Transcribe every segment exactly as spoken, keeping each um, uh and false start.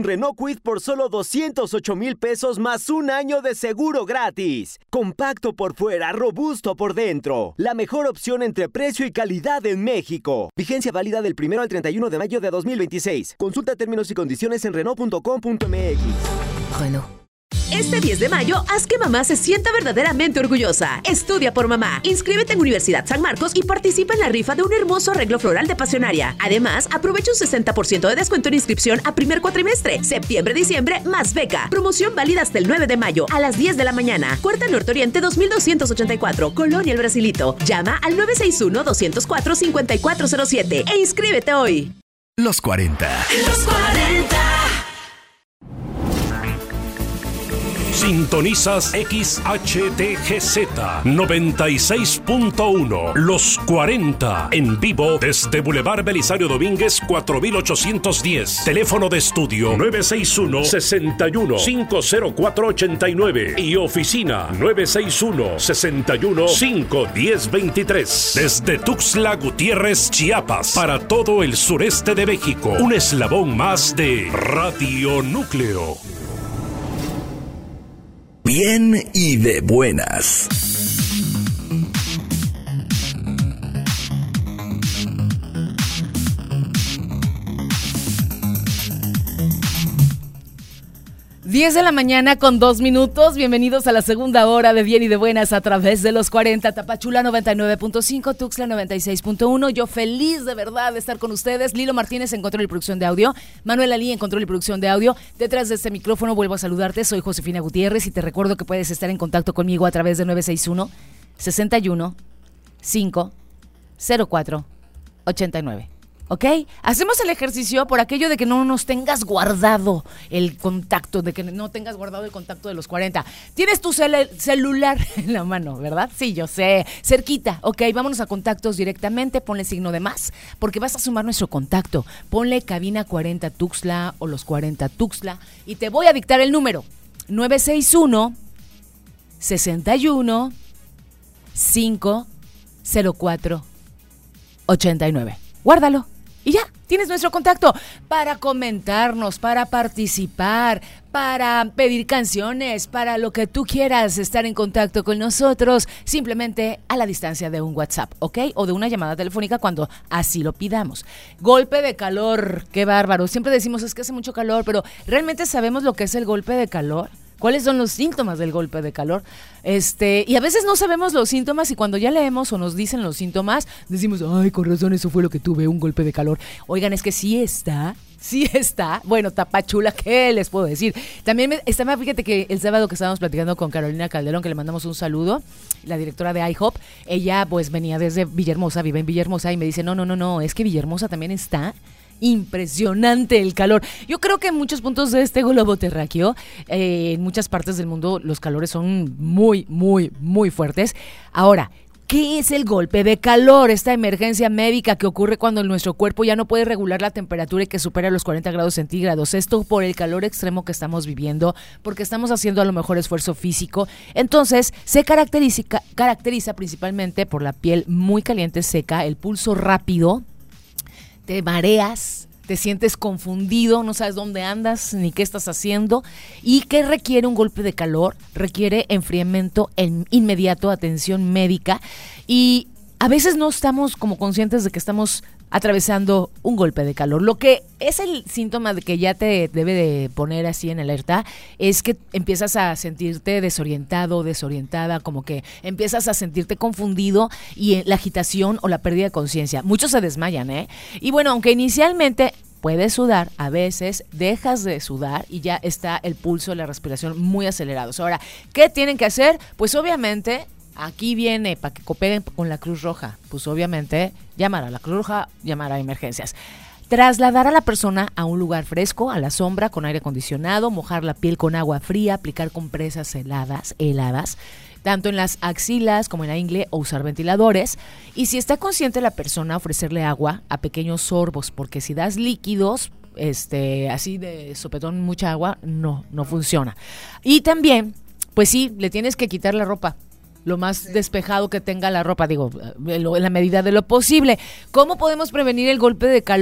Renault Kwid por solo doscientos ocho mil pesos más un año de seguro gratis. Compacto por fuera, robusto por dentro. La mejor opción entre precio y calidad en México. Vigencia válida del primero al treinta y uno de mayo de dos mil veintiséis. Consulta términos y condiciones en Renault punto com punto m x. Renault. Este diez de mayo, haz que mamá se sienta verdaderamente orgullosa. Estudia por mamá. Inscríbete en Universidad San Marcos y participa en la rifa de un hermoso arreglo floral de Pasionaria. Además, aprovecha un sesenta por ciento de descuento en inscripción a primer cuatrimestre. Septiembre-diciembre, más beca. Promoción válida hasta el nueve de mayo, a las diez de la mañana. Puerta Norte Oriente dos mil doscientos ochenta y cuatro, Colonia El Brasilito. Llama al nueve seis uno, dos cero cuatro, cinco cuatro cero siete e inscríbete hoy. Los cuarenta. Los cuarenta. Sintonizas X H T G Z noventa y seis punto uno. Los cuarenta. En vivo desde Boulevard Belisario Domínguez cuatro mil ochocientos diez. Teléfono de estudio nueve seis uno, seis uno, cinco cero cuatro ocho nueve. Y oficina nueve seis uno, seis uno, cinco uno cero dos tres. Desde Tuxtla Gutiérrez, Chiapas. Para todo el sureste de México. Un eslabón más de Radio Núcleo. Bien y de buenas. diez de la mañana con dos minutos. Bienvenidos a la segunda hora de Bien y de Buenas a través de los cuarenta. Tapachula noventa y nueve punto cinco, Tuxtla noventa y seis punto uno. Yo feliz de verdad de estar con ustedes. Lilo Martínez en control y producción de audio. Manuel Ali en control y producción de audio. Detrás de este micrófono vuelvo a saludarte. Soy Josefina Gutiérrez y te recuerdo que puedes estar en contacto conmigo a través de nueve seis uno, seis uno, cinco cero cuatro ocho nueve. ¿Ok? Hacemos el ejercicio por aquello de que no nos tengas guardado el contacto, de que no tengas guardado el contacto de los cuarenta. Tienes tu cel- celular en la mano, ¿verdad? Sí, yo sé. Cerquita. Ok, vámonos a contactos directamente. Ponle signo de más, porque vas a sumar nuestro contacto. Ponle cabina cuarenta Tuxtla o los cuarenta Tuxtla y te voy a dictar el número. nueve seis uno, seis uno, cinco cero cuatro ocho nueve. Guárdalo. Y ya, tienes nuestro contacto para comentarnos, para participar, para pedir canciones, para lo que tú quieras, estar en contacto con nosotros, simplemente a la distancia de un WhatsApp, ¿ok? O de una llamada telefónica cuando así lo pidamos. Golpe de calor, qué bárbaro. Siempre decimos es que hace mucho calor, pero ¿realmente sabemos lo que es el golpe de calor? ¿Cuáles son los síntomas del golpe de calor? Este, y a veces no sabemos los síntomas y cuando ya leemos o nos dicen los síntomas, decimos, ay, con razón, eso fue lo que tuve, un golpe de calor. Oigan, es que sí está, sí está. Bueno, Tapachula, ¿qué les puedo decir? También me, estaba, fíjate que el sábado que estábamos platicando con Carolina Calderón, que le mandamos un saludo, la directora de IHOP, ella pues venía desde Villahermosa, vive en Villahermosa y me dice, no, no, no, no, es que Villahermosa también está impresionante el calor. Yo creo que en muchos puntos de este globo terráqueo, eh, en muchas partes del mundo, los calores son muy, muy, muy fuertes. Ahora, ¿qué es el golpe de calor? Esta emergencia médica que ocurre cuando nuestro cuerpo ya no puede regular la temperatura y que supera los cuarenta grados centígrados. Esto por el calor extremo que estamos viviendo, porque estamos haciendo a lo mejor esfuerzo físico. Entonces, se caracteriza, caracteriza principalmente por la piel muy caliente, seca, el pulso rápido, te mareas, te sientes confundido, no sabes dónde andas ni qué estás haciendo. ¿Y qué requiere un golpe de calor? Requiere enfriamiento en inmediato, atención médica, y a veces no estamos como conscientes de que estamos atravesando un golpe de calor. Lo que es el síntoma de que ya te debe de poner así en alerta es que empiezas a sentirte desorientado, desorientada, como que empiezas a sentirte confundido y la agitación o la pérdida de conciencia. Muchos se desmayan, ¿eh? Y bueno, aunque inicialmente puedes sudar, a veces dejas de sudar y ya está el pulso, la respiración muy acelerados. Ahora, ¿qué tienen que hacer? Pues obviamente aquí viene para que cooperen con la Cruz Roja. Pues obviamente llamar a la Cruz Roja, llamar a emergencias. Trasladar a la persona a un lugar fresco, a la sombra, con aire acondicionado, mojar la piel con agua fría, aplicar compresas heladas, heladas, tanto en las axilas como en la ingle, o usar ventiladores. Y si está consciente la persona, ofrecerle agua a pequeños sorbos, porque si das líquidos, este, así de sopetón, mucha agua, no, no funciona. Y también, pues sí, le tienes que quitar la ropa lo más despejado que tenga la ropa, digo, en la medida de lo posible. ¿Cómo podemos prevenir el golpe de calor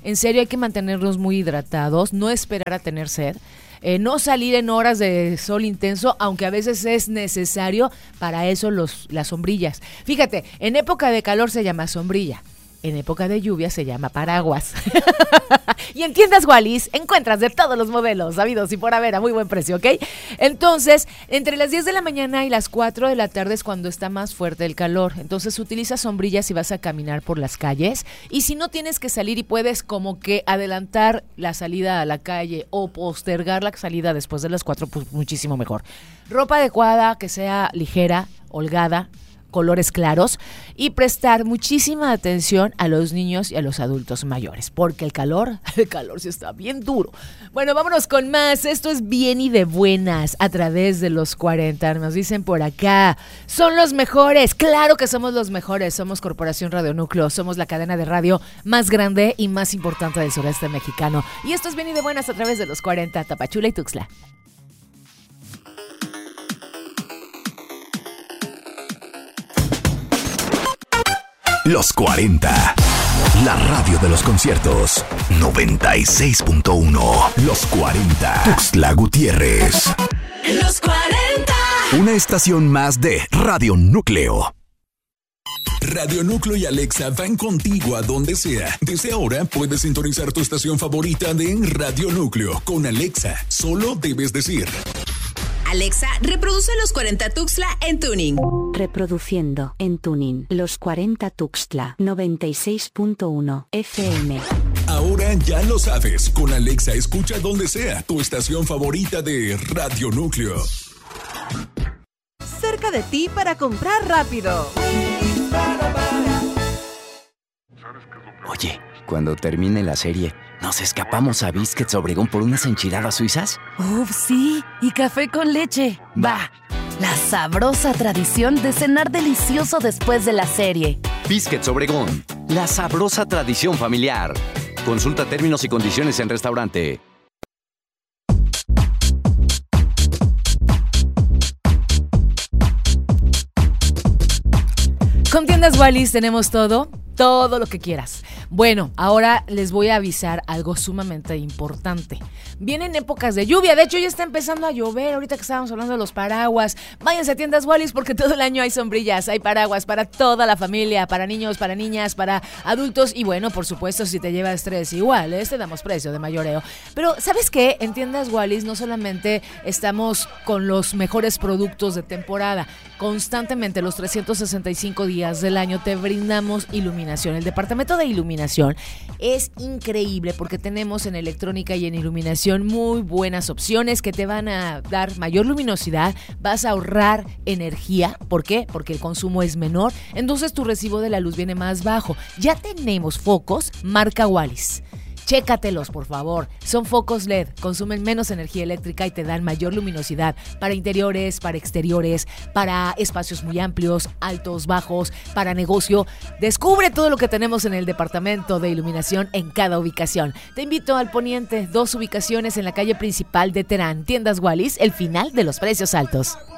En serio, hay que mantenernos muy hidratados, no esperar a tener sed. Eh, no salir en horas de sol intenso, aunque a veces es necesario para eso los, las sombrillas. Fíjate, en época de calor se llama sombrilla. En época de lluvia se llama paraguas. Y en tiendas Wallis encuentras de todos los modelos habidos y por haber a muy buen precio, ¿ok? Entonces, entre las diez de la mañana y las cuatro de la tarde es cuando está más fuerte el calor. Entonces, utiliza sombrillas si vas a caminar por las calles. Y si no tienes que salir y puedes como que adelantar la salida a la calle o postergar la salida después de las cuatro, pues muchísimo mejor. Ropa adecuada, que sea ligera, holgada, colores claros y prestar muchísima atención a los niños y a los adultos mayores, porque el calor, el calor sí está bien duro. Bueno, vámonos con más. Esto es Bien y de Buenas a través de los cuarenta. Nos dicen por acá, son los mejores. Claro que somos los mejores. Somos Corporación Radio Núcleo. Somos la cadena de radio más grande y más importante del sureste mexicano. Y esto es Bien y de Buenas a través de los cuarenta, Tapachula y Tuxtla. Los cuarenta, la radio de los conciertos. noventa y seis punto uno. Los cuarenta, Tuxtla Gutiérrez. Los cuarenta. Una estación más de Radio Núcleo. Radio Núcleo y Alexa van contigo a donde sea. Desde ahora puedes sintonizar tu estación favorita de Radio Núcleo. Con Alexa, solo debes decir: Alexa, reproduce Los cuarenta Tuxtla en tuning. Reproduciendo en tuning Los cuarenta Tuxtla noventa y seis punto uno F M. Ahora ya lo sabes. Con Alexa escucha donde sea tu estación favorita de Radio Núcleo. Cerca de ti para comprar rápido. Oye, cuando termine la serie, ¿nos escapamos a Biscuits Obregón por unas enchiladas suizas? Uf, sí, y café con leche. Va, la sabrosa tradición de cenar delicioso después de la serie. Biscuits Obregón, la sabrosa tradición familiar. Consulta términos y condiciones en restaurante. Con tiendas Wallis tenemos todo, todo lo que quieras. Bueno, ahora les voy a avisar algo sumamente importante. Vienen épocas de lluvia, de hecho ya está empezando a llover, ahorita que estábamos hablando de los paraguas. Váyanse a tiendas Wallis porque todo el año hay sombrillas, hay paraguas para toda la familia, para niños, para niñas, para adultos y bueno, por supuesto, si te lleva estrés igual, ¿eh? Te damos precio de mayoreo. Pero, ¿sabes qué? En tiendas Wallis no solamente estamos con los mejores productos de temporada, constantemente los trescientos sesenta y cinco días del año te brindamos iluminación. El departamento de iluminación es increíble porque tenemos en electrónica y en iluminación muy buenas opciones que te van a dar mayor luminosidad, vas a ahorrar energía. ¿Por qué? Porque el consumo es menor, entonces tu recibo de la luz viene más bajo. Ya tenemos focos marca Wallis. Chécatelos, por favor. Son focos L E D, consumen menos energía eléctrica y te dan mayor luminosidad para interiores, para exteriores, para espacios muy amplios, altos, bajos, para negocio. Descubre todo lo que tenemos en el departamento de iluminación en cada ubicación. Te invito al Poniente, dos ubicaciones en la calle principal de Terán. Tiendas Wallis, el final de los precios altos.